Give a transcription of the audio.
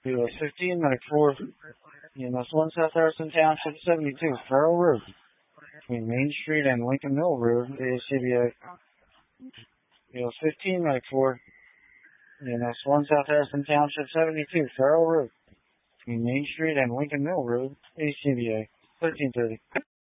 US 15, medic 4, EMS 1, South Harrison Township 72, Farrell Road, between Main Street and Lincoln Mill Road, ACBA. US 15, medic 4, EMS 1, South Harrison Township 72, Farrell Road, between Main Street and Lincoln Mill Road, ACBA, 1330.